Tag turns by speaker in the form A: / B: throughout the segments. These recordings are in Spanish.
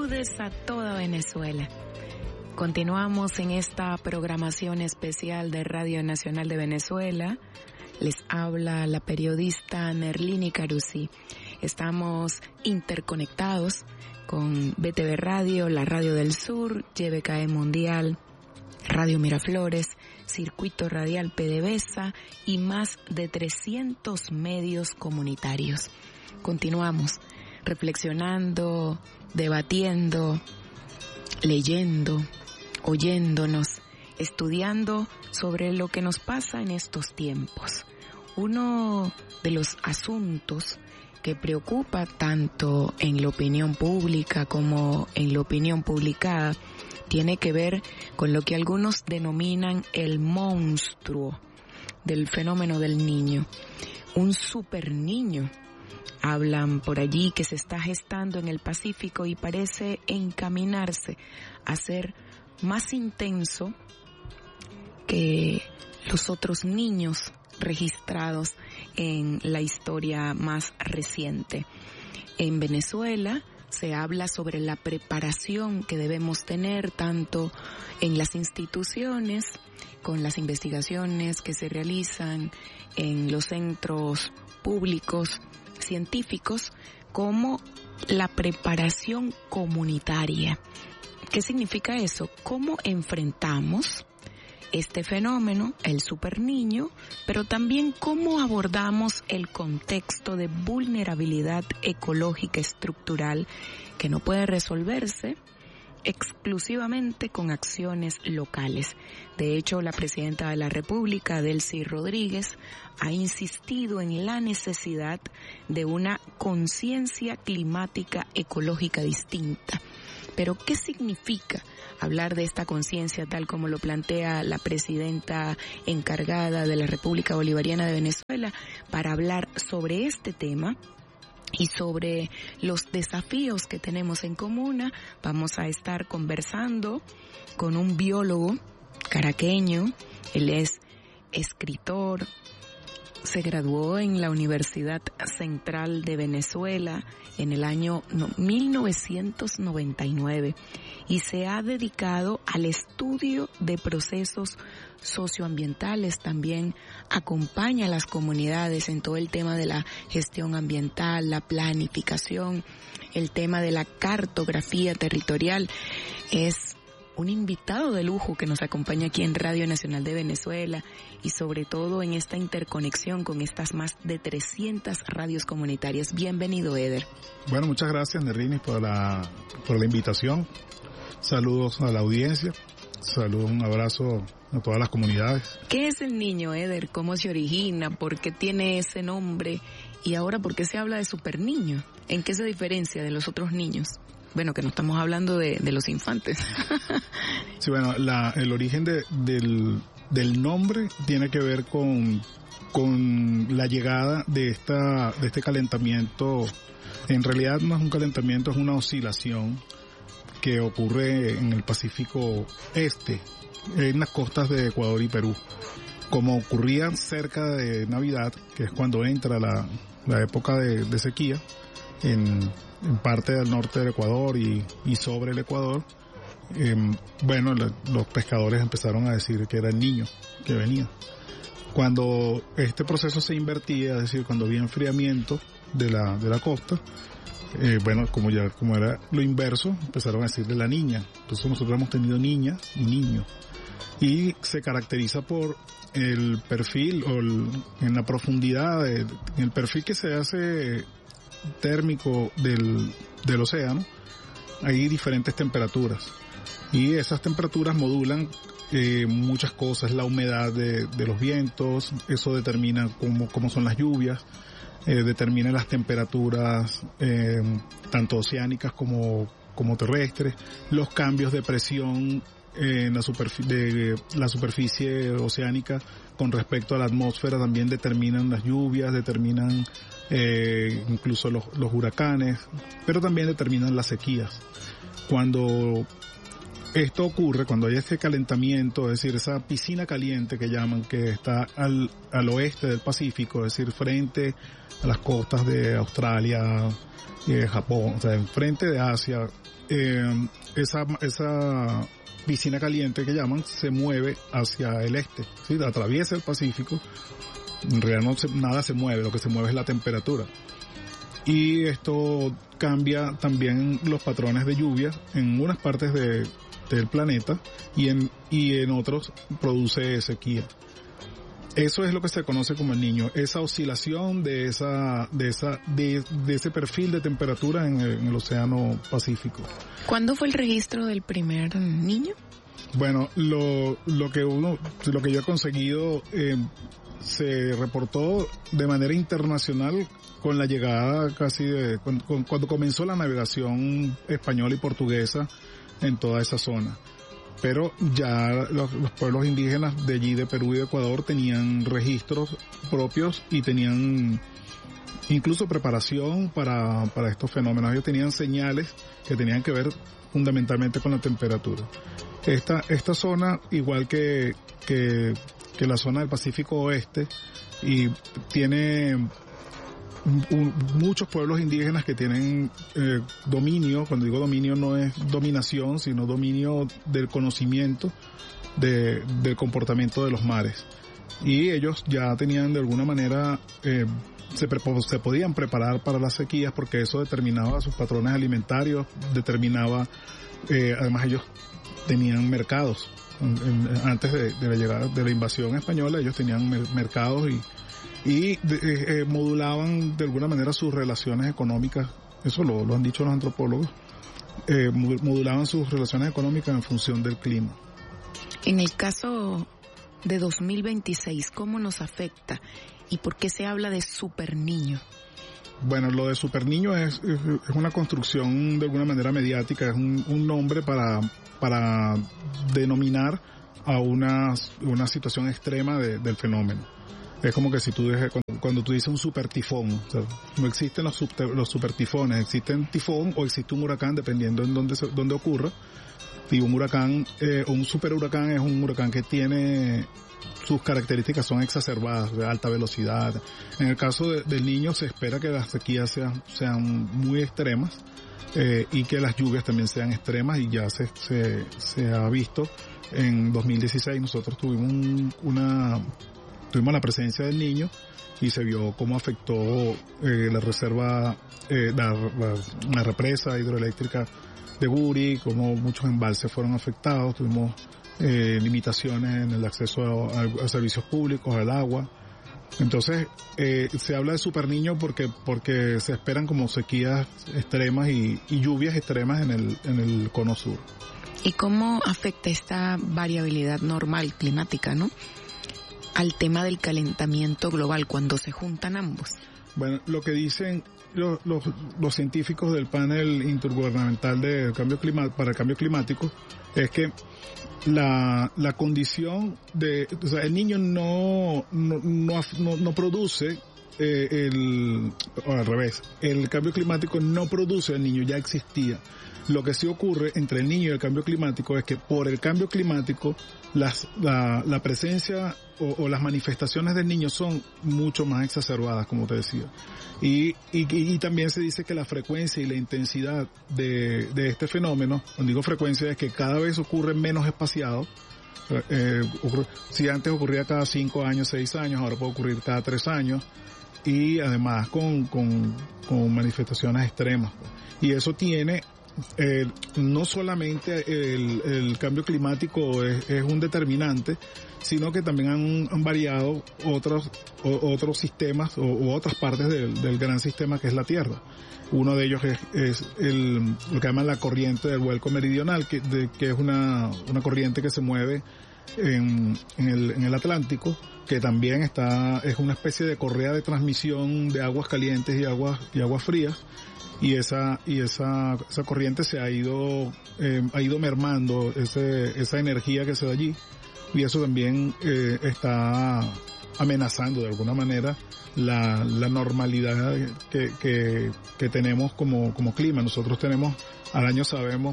A: Saludes a toda Venezuela. Continuamos en esta programación especial de Radio Nacional de Venezuela. Les habla la periodista Nerlini Carusi. Estamos interconectados con BTV Radio, la Radio del Sur, YBKE Mundial, Radio Miraflores, Circuito Radial PDVSA y más de 300 medios comunitarios. Continuamos reflexionando, debatiendo, leyendo, oyéndonos, estudiando sobre lo que nos pasa en estos tiempos. Uno de los asuntos que preocupa tanto en la opinión pública como en la opinión publicada tiene que ver con lo que algunos denominan el monstruo del fenómeno del niño, un super niño. Hablan por allí que se está gestando en el Pacífico y parece encaminarse a ser más intenso que los otros niños registrados en la historia más reciente. En Venezuela se habla sobre la preparación que debemos tener tanto en las instituciones, con las investigaciones que se realizan en los centros públicos científicos, como la preparación comunitaria. ¿Qué significa eso? ¿Cómo enfrentamos este fenómeno, el superniño, pero también cómo abordamos el contexto de vulnerabilidad ecológica estructural que no puede resolverse exclusivamente con acciones locales? De hecho, la presidenta de la República, Delcy Rodríguez, ha insistido en la necesidad de una conciencia climática ecológica distinta. Pero, ¿qué significa hablar de esta conciencia tal como lo plantea la presidenta encargada de la República Bolivariana de Venezuela? Para hablar sobre este tema y sobre los desafíos que tenemos en comuna, vamos a estar conversando con un biólogo caraqueño. Él es escritor, se graduó en la Universidad Central de Venezuela en el año 1999 y se ha dedicado al estudio de procesos socioambientales. También acompaña a las comunidades en todo el tema de la gestión ambiental, la planificación, el tema de la cartografía territorial. Es un invitado de lujo que nos acompaña aquí en Radio Nacional de Venezuela y sobre todo en esta interconexión con estas más de 300 radios comunitarias. Bienvenido, Eder.
B: Bueno, muchas gracias, Nerlini, por la invitación. Saludos a la audiencia, saludos, un abrazo a todas las comunidades.
A: ¿Qué es el niño, Eder? ¿Cómo se origina? ¿Por qué tiene ese nombre? Y ahora, ¿por qué se habla de superniño? ¿En qué se diferencia de los otros niños? Bueno, que no estamos hablando de los infantes.
B: Sí, bueno, el origen del nombre tiene que ver con la llegada de este calentamiento. En realidad no es un calentamiento, es una oscilación que ocurre en el Pacífico Este, en las costas de Ecuador y Perú. Como ocurría cerca de Navidad, que es cuando entra la época de sequía, en parte del norte del Ecuador y sobre el Ecuador, los pescadores empezaron a decir que era el niño que venía. Cuando este proceso se invertía, es decir, cuando había enfriamiento de la costa, como era lo inverso, empezaron a decirle la niña. Entonces nosotros hemos tenido niña y niño. Y se caracteriza por el perfil en la profundidad, en el perfil que se hace térmico del océano. Hay diferentes temperaturas y esas temperaturas modulan muchas cosas, la humedad de los vientos, eso determina cómo son las lluvias, determina las temperaturas tanto oceánicas como terrestres, los cambios de presión en la superficie oceánica con respecto a la atmósfera también determinan las lluvias, determinan incluso los huracanes, pero también determinan las sequías. Cuando esto ocurre, cuando hay este calentamiento, es decir, esa piscina caliente que llaman, que está al oeste del Pacífico, es decir, frente a las costas de Australia, Japón, o sea, enfrente de Asia, esa piscina caliente que llaman se mueve hacia el este, ¿sí? Atraviesa el Pacífico. En realidad nada se mueve, lo que se mueve es la temperatura. Y esto cambia también los patrones de lluvia en unas partes del planeta y en otros produce sequía. Eso es lo que se conoce como el Niño, esa oscilación de ese perfil de temperatura en el Océano Pacífico.
A: ¿Cuándo fue el registro del primer niño?
B: Bueno, lo que yo he conseguido se reportó de manera internacional con la llegada casi cuando comenzó la navegación española y portuguesa en toda esa zona. Pero ya los pueblos indígenas de allí, de Perú y de Ecuador, tenían registros propios y tenían incluso preparación para estos fenómenos. Ellos tenían señales que tenían que ver fundamentalmente con la temperatura. Esta zona, igual que la zona del Pacífico Oeste, y tiene muchos pueblos indígenas que tienen dominio. Cuando digo dominio no es dominación, sino dominio del conocimiento del comportamiento de los mares. Y ellos ya tenían de alguna manera, se podían preparar para las sequías porque eso determinaba sus patrones alimentarios, además ellos tenían mercados. Antes de la llegada de la invasión española, ellos tenían mercados y modulaban de alguna manera sus relaciones económicas. Eso lo han dicho los antropólogos. Modulaban sus relaciones económicas en función del clima.
A: En el caso de 2026, ¿cómo nos afecta y por qué se habla de superniño?
B: Bueno, lo de superniño es una construcción de alguna manera mediática, es un nombre para denominar a una situación extrema del fenómeno. Es como que si cuando tú dices un supertifón, o sea, no existen los supertifones, existen tifón o existe un huracán dependiendo en dónde ocurra. Y un huracán, un superhuracán es un huracán que tiene sus características son exacerbadas, de alta velocidad. En el caso del Niño se espera que las sequías sean muy extremas y que las lluvias también sean extremas, y ya se ha visto. En 2016 nosotros tuvimos la presencia del Niño y se vio cómo afectó la reserva, la represa hidroeléctrica de Guri, cómo muchos embalses fueron afectados. Tuvimos limitaciones en el acceso a servicios públicos, al agua. Entonces se habla de superniño porque se esperan como sequías extremas y lluvias extremas en el cono sur.
A: ¿Y cómo afecta esta variabilidad normal climática, no?, al tema del calentamiento global cuando se juntan ambos?
B: Bueno, lo que dicen los científicos del panel intergubernamental para el cambio climático es que la condición o sea, el Niño no produce al revés, el cambio climático no produce el Niño, ya existía. Lo que sí ocurre entre el Niño y el cambio climático es que por el cambio climático la presencia o las manifestaciones del Niño son mucho más exacerbadas, como te decía. Y también se dice que la frecuencia y la intensidad de este fenómeno, cuando digo frecuencia es que cada vez ocurre menos espaciado. Si antes ocurría cada 5 años, 6 años, ahora puede ocurrir cada 3 años, y además con manifestaciones extremas. Y eso tiene no solamente el cambio climático es un determinante, sino que también han variado otros sistemas o otras partes del gran sistema que es la Tierra. Uno de ellos es lo que llaman la corriente del vuelco meridional, que es una corriente que se mueve en el Atlántico, que también es una especie de correa de transmisión de aguas calientes y aguas frías. Y esa corriente se ha ido mermando esa energía que se da allí, y eso también está amenazando de alguna manera la normalidad que tenemos como clima. Nosotros tenemos, al año sabemos,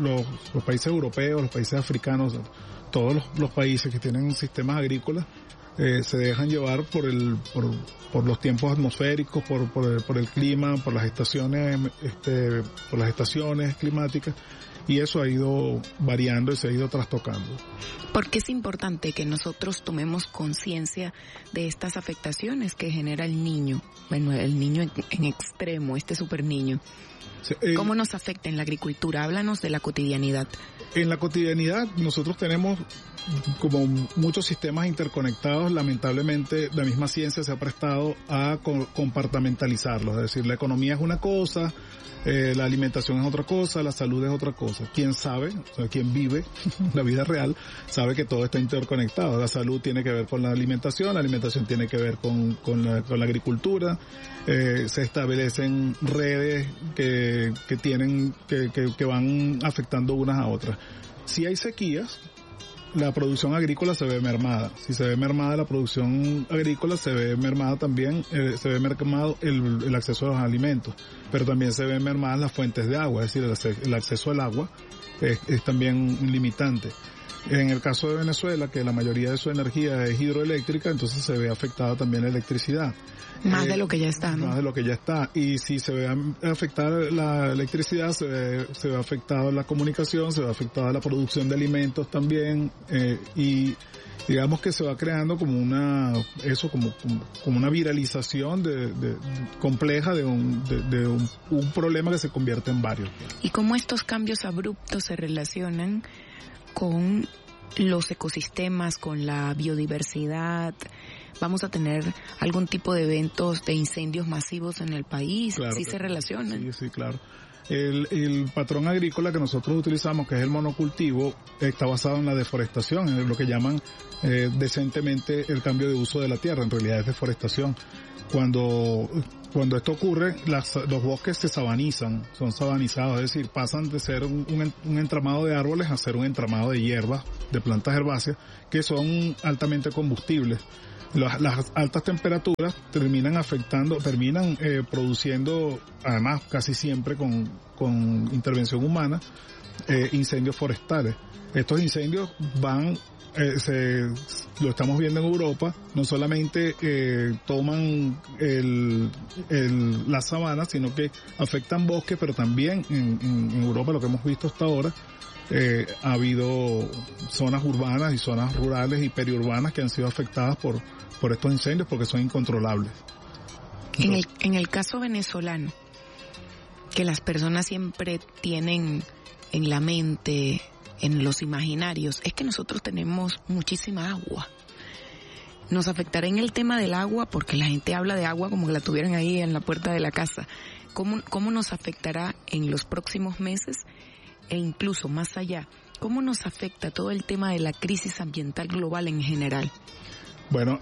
B: los países europeos, los países africanos, todos los países que tienen sistemas agrícolas se dejan llevar por los tiempos atmosféricos, por el clima, por las estaciones climáticas, y eso ha ido variando y se ha ido trastocando.
A: ¿Por qué es importante que nosotros tomemos conciencia de estas afectaciones que genera el niño? Bueno, el niño en extremo, este super niño. ¿Cómo nos afecta en la agricultura? Háblanos de la cotidianidad.
B: En la cotidianidad nosotros tenemos como muchos sistemas interconectados. Lamentablemente la misma ciencia se ha prestado a compartimentalizarlos, es decir, la economía es una cosa, la alimentación es otra cosa, la salud es otra cosa. Quien sabe, o sea, quien vive la vida real, sabe que todo está interconectado. La salud tiene que ver con la alimentación tiene que ver con la agricultura, se establecen redes que van afectando unas a otras. Si hay sequías, la producción agrícola se ve mermada. Si se ve mermada la producción agrícola, se ve mermada también, mermado el acceso a los alimentos, pero también se ven mermadas las fuentes de agua, es decir, el acceso al agua es también limitante. En el caso de Venezuela, que la mayoría de su energía es hidroeléctrica, entonces se ve afectada también la electricidad.
A: Más de lo que ya está, ¿no?
B: Más de lo que ya está. Y si se ve afectada la electricidad, se ve afectada la comunicación, se ve afectada la producción de alimentos también, y digamos que se va creando como una viralización compleja de un problema que se convierte en varios.
A: ¿Y cómo estos cambios abruptos se relacionan con los ecosistemas, con la biodiversidad? ¿Vamos a tener algún tipo de eventos de incendios masivos en el país?
B: Claro,
A: ¿Sí se relacionan?
B: Sí, claro. El patrón agrícola que nosotros utilizamos, que es el monocultivo, está basado en la deforestación, en lo que llaman decentemente el cambio de uso de la tierra. En realidad es deforestación. Cuando esto ocurre, los bosques se sabanizan, son sabanizados, es decir, pasan de ser un entramado de árboles a ser un entramado de hierbas, de plantas herbáceas, que son altamente combustibles. Las altas temperaturas terminan produciendo, además casi siempre con intervención humana, incendios forestales. Estos incendios lo estamos viendo en Europa, no solamente toman las sabanas, sino que afectan bosques, pero también en Europa, lo que hemos visto hasta ahora, ha habido zonas urbanas y zonas rurales y periurbanas que han sido afectadas por estos incendios porque son incontrolables.
A: En el caso venezolano, que las personas siempre tienen en la mente, en los imaginarios, es que nosotros tenemos muchísima agua. Nos afectará en el tema del agua, porque la gente habla de agua como que la tuvieran ahí en la puerta de la casa. ¿Cómo nos afectará en los próximos meses e incluso más allá? ¿Cómo nos afecta todo el tema de la crisis ambiental global en general?
B: Bueno,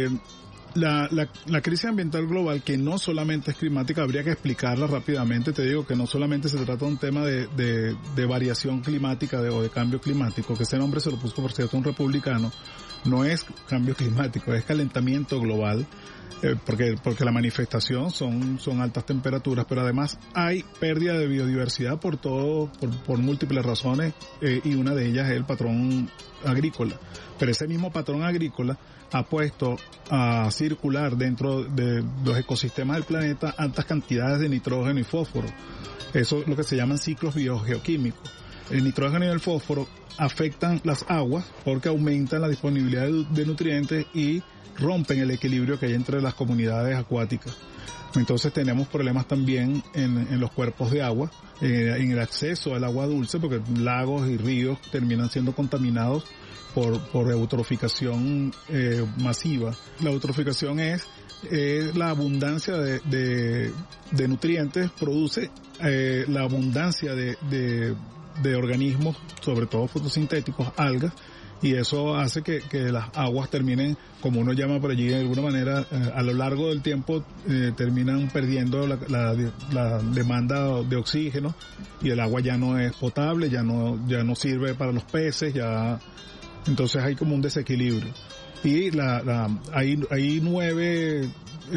B: la crisis ambiental global, que no solamente es climática, habría que explicarla rápidamente. Te digo que no solamente se trata de un tema de variación climática o de cambio climático, que ese nombre se lo puso, por cierto, un republicano. No es cambio climático, es calentamiento global, porque la manifestación son altas temperaturas, pero además hay pérdida de biodiversidad por múltiples razones, y una de ellas es el patrón agrícola. Pero ese mismo patrón agrícola ha puesto a circular dentro de los ecosistemas del planeta altas cantidades de nitrógeno y fósforo. Eso es lo que se llaman ciclos biogeoquímicos. El nitrógeno y el fósforo afectan las aguas porque aumentan la disponibilidad de nutrientes y rompen el equilibrio que hay entre las comunidades acuáticas. Entonces tenemos problemas también en los cuerpos de agua, en el acceso al agua dulce, porque lagos y ríos terminan siendo contaminados por eutroficación masiva. La eutroficación es la abundancia de nutrientes, produce la abundancia de organismos, sobre todo fotosintéticos, algas, y eso hace que las aguas terminen, como uno llama por allí de alguna manera, a lo largo del tiempo terminan perdiendo la demanda de oxígeno, y el agua ya no es potable, ya no sirve para los peces, entonces hay como un desequilibrio. Y hay 9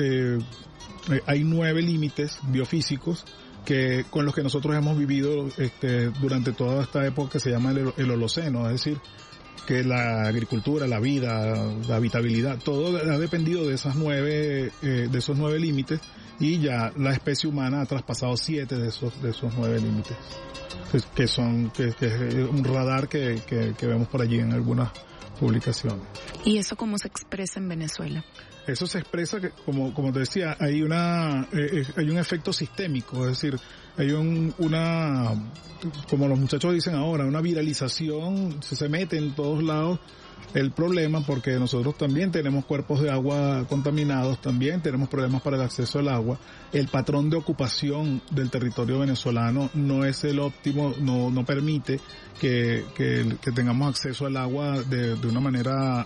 B: límites biofísicos con los que nosotros hemos vivido durante toda esta época que se llama el Holoceno, es decir, que la agricultura, la vida, la habitabilidad, todo ha dependido de esos 9 límites, y ya la especie humana ha traspasado 7 de esos 9 límites, que es un radar que vemos por allí en algunas publicaciones.
A: ¿Y eso cómo se expresa en Venezuela?
B: Eso se expresa que, como te decía, hay un efecto sistémico, es decir, hay como los muchachos dicen ahora, una viralización, se mete en todos lados el problema, porque nosotros también tenemos cuerpos de agua contaminados, también tenemos problemas para el acceso al agua. El patrón de ocupación del territorio venezolano no es el óptimo, no permite que tengamos acceso al agua de una manera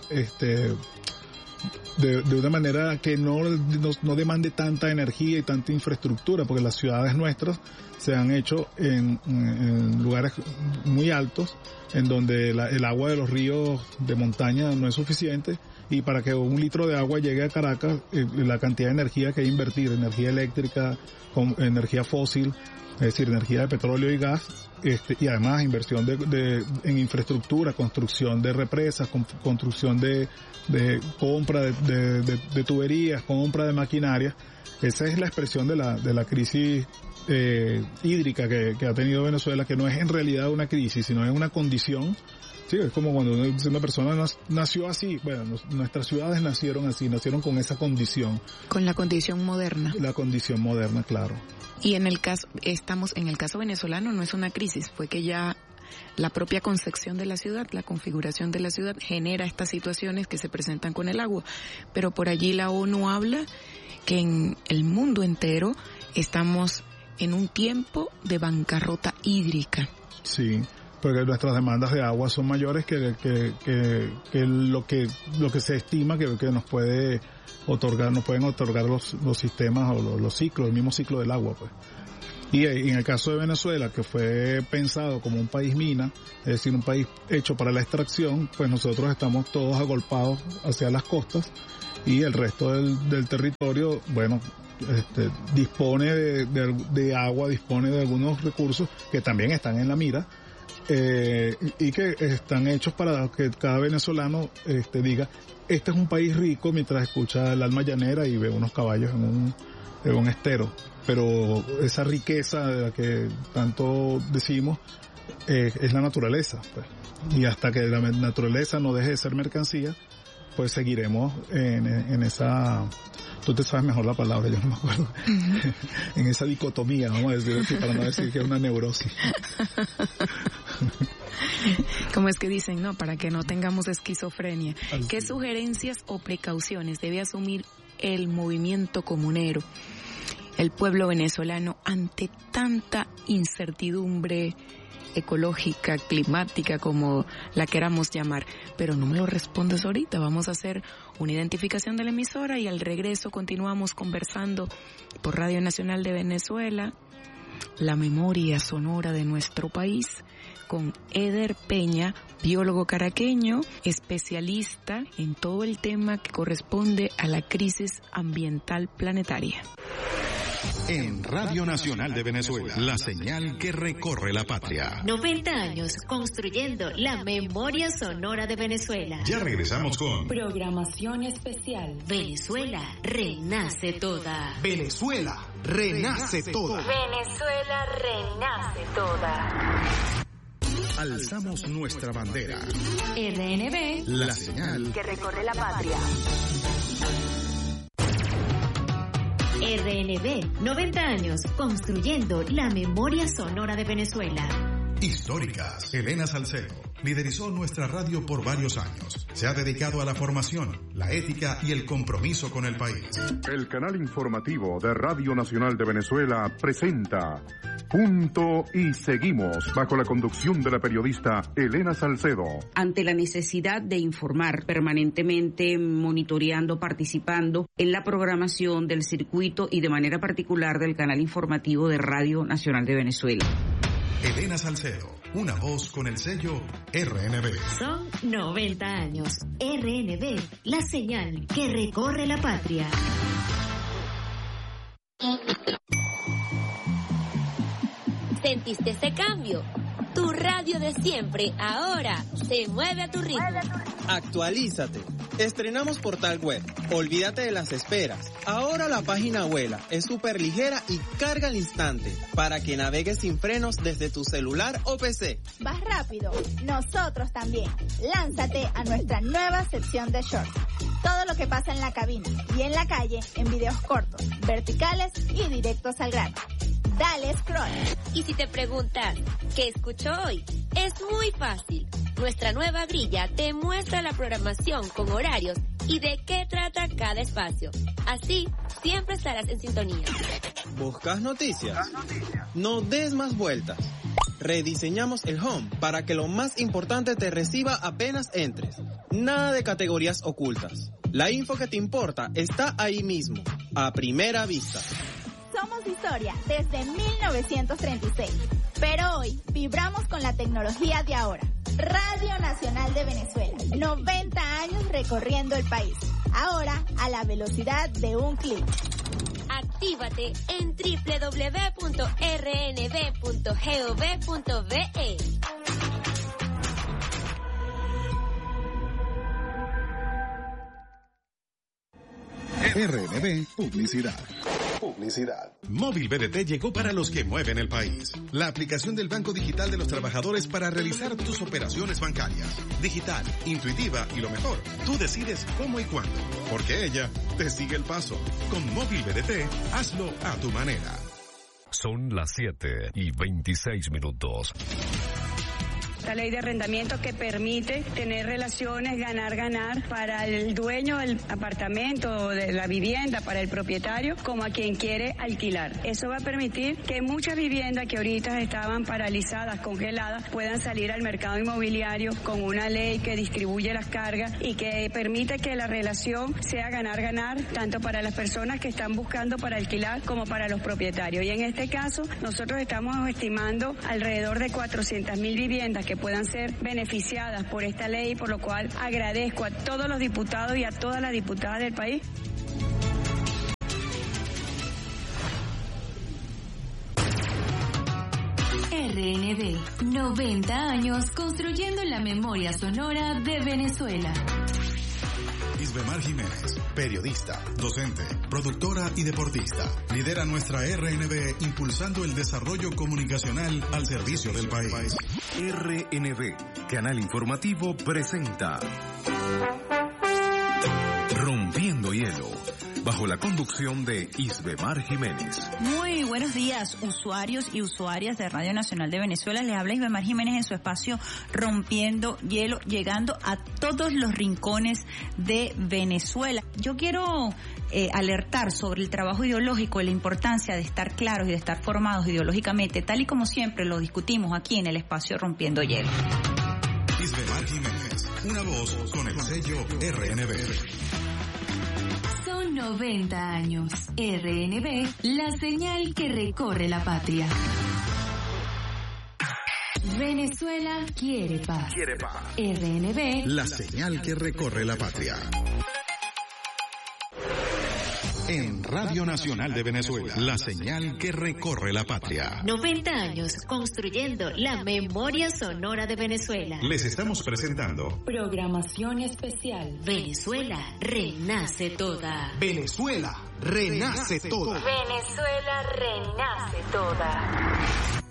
B: de una manera que no demande tanta energía y tanta infraestructura, porque las ciudades nuestras se han hecho en lugares muy altos, en donde el agua de los ríos de montaña no es suficiente, y para que 1 litro de agua llegue a Caracas, la cantidad de energía que hay que invertir, energía eléctrica, energía fósil, es decir, energía de petróleo y gas, y además inversión en infraestructura, construcción de represas, construcción de compra de tuberías, compra de maquinaria. Esa es la expresión de la crisis hídrica que ha tenido Venezuela, que no es en realidad una crisis, sino es una condición. Sí, es como cuando una persona nació así. Bueno, nuestras ciudades nacieron así, nacieron con esa condición.
A: Con la condición moderna.
B: La condición moderna, claro.
A: Y en el caso venezolano no es una crisis, fue que ya la propia concepción de la ciudad, la configuración de la ciudad genera estas situaciones que se presentan con el agua. Pero por allí la ONU habla que en el mundo entero estamos en un tiempo de bancarrota hídrica.
B: Sí, porque nuestras demandas de agua son mayores que lo que se estima que nos pueden otorgar los sistemas o los ciclos, el mismo ciclo del agua, pues. Y en el caso de Venezuela, que fue pensado como un país mina, es decir, un país hecho para la extracción, pues nosotros estamos todos agolpados hacia las costas, y el resto del territorio, bueno, dispone de agua, dispone de algunos recursos que también están en la mira, y que están hechos para que cada venezolano diga, este es un país rico, mientras escucha el alma llanera y ve unos caballos en un estero. Pero esa riqueza de la que tanto decimos es la naturaleza, pues. Y hasta que la naturaleza no deje de ser mercancía, pues seguiremos en esa... Tú te sabes mejor la palabra, yo no me acuerdo. Uh-huh. En esa dicotomía, vamos a decir así, para no decir que es una neurosis.
A: Como es que dicen, ¿no? Para que no tengamos esquizofrenia. Así. ¿Qué sugerencias o precauciones debe asumir el movimiento comunero, el pueblo venezolano, ante tanta incertidumbre ecológica, climática, como la queramos llamar? Pero no me lo respondes ahorita. Vamos a hacer una identificación de la emisora y al regreso continuamos conversando por Radio Nacional de Venezuela, la memoria sonora de nuestro país, con Eder Peña, biólogo caraqueño, especialista en todo el tema que corresponde a la crisis ambiental planetaria.
C: En Radio Nacional de Venezuela, la señal que recorre la patria.
D: 90 años construyendo la memoria sonora de Venezuela.
C: Ya regresamos con
D: programación especial. Venezuela renace toda.
C: Venezuela renace toda.
D: Venezuela renace toda.
C: Alzamos nuestra bandera.
D: RNB,
C: la señal
D: que recorre la patria. RNB, 90 años construyendo la memoria sonora de Venezuela.
C: Históricas. Elena Salcedo liderizó nuestra radio por varios años. Se ha dedicado a la formación, la ética y el compromiso con el país.
E: El canal informativo de Radio Nacional de Venezuela presenta Punto y Seguimos, bajo la conducción de la periodista Elena Salcedo.
F: Ante la necesidad de informar permanentemente, monitoreando, participando en la programación del circuito y de manera particular del canal informativo de Radio Nacional de Venezuela.
C: Elena Salcedo, una voz con el sello RNB.
D: Son 90 años. RNB, la señal que recorre la patria.
G: ¿Sentiste ese cambio? Tu radio de siempre ahora se mueve a tu ritmo.
H: Actualízate. Estrenamos portal web. Olvídate de las esperas. Ahora la página vuela, es súper ligera y carga al instante para que navegues sin frenos desde tu celular o PC.
I: ¿Vas rápido? Nosotros también. Lánzate a nuestra nueva sección de Shorts. Todo lo que pasa en la cabina y en la calle en videos cortos, verticales y directos al grano. Dale scroll.
G: Y si te preguntas, ¿qué escucho hoy? Es muy fácil. Nuestra nueva grilla te muestra la programación con horarios y de qué trata cada espacio. Así, siempre estarás en sintonía.
H: ¿Buscas noticias? No des más vueltas. Rediseñamos el home para que lo más importante te reciba apenas entres. Nada de categorías ocultas. La info que te importa está ahí mismo, a primera vista.
I: Somos historia desde 1936, pero hoy vibramos con la tecnología de ahora. Radio Nacional de Venezuela, 90 años recorriendo el país, ahora a la velocidad de un clic.
G: Actívate en www.rnb.gov.be.
C: RNB Publicidad. Móvil BDT llegó para los que mueven el país. La aplicación del Banco Digital de los Trabajadores para realizar tus operaciones bancarias. Digital, intuitiva y lo mejor, tú decides cómo y cuándo. Porque ella te sigue el paso. Con Móvil BDT, hazlo a tu manera.
J: Son las 7:26.
K: La ley de arrendamiento que permite tener relaciones ganar-ganar para el dueño del apartamento o de la vivienda, para el propietario, como a quien quiere alquilar. Eso va a permitir que muchas viviendas que ahorita estaban paralizadas, congeladas, puedan salir al mercado inmobiliario con una ley que distribuye las cargas y que permite que la relación sea ganar-ganar, tanto para las personas que están buscando para alquilar como para los propietarios. Y en este caso, nosotros estamos estimando alrededor de 400.000 viviendas que puedan ser beneficiadas por esta ley, por lo cual agradezco a todos los diputados y a todas las diputadas del país.
D: RNB, 90 años construyendo la memoria sonora de Venezuela.
C: Isbemar Jiménez, periodista, docente, productora y deportista. Lidera nuestra RNB impulsando el desarrollo comunicacional al servicio del país.
L: RNB, canal informativo, presenta Rompiendo Hielo, bajo la conducción de Isbemar Jiménez.
M: Muy buenos días, usuarios y usuarias de Radio Nacional de Venezuela. Les habla Isbemar Jiménez en su espacio Rompiendo Hielo, llegando a todos los rincones de Venezuela. Yo quiero alertar sobre el trabajo ideológico y la importancia de estar claros y de estar formados ideológicamente, tal y como siempre lo discutimos aquí en el espacio Rompiendo Hielo.
C: Isbemar Jiménez, una voz con el sello RNB.
D: 90 años. RNB, la señal que recorre la patria. Venezuela quiere paz. RNB,
C: la señal que recorre la patria. En Radio Nacional de Venezuela, la señal que recorre la patria.
D: 90 años construyendo la memoria sonora de Venezuela.
C: Les estamos presentando
D: programación especial. Venezuela renace toda.
C: Venezuela renace toda.
D: Venezuela renace toda.